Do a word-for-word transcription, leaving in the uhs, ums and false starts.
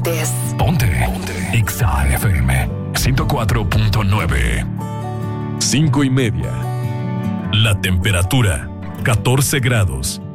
Ponte. Ponte. Exa F M ciento cuatro punto nueve. Cinco y media. La temperatura, catorce grados.